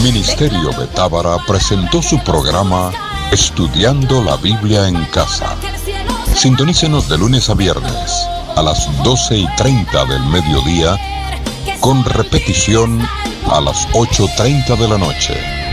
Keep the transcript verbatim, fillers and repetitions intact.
Ministerio de Tábara presentó su programa Estudiando la Biblia en Casa. Sintonícenos de lunes a viernes a las doce y treinta del mediodía, con repetición a las ocho y treinta de la noche.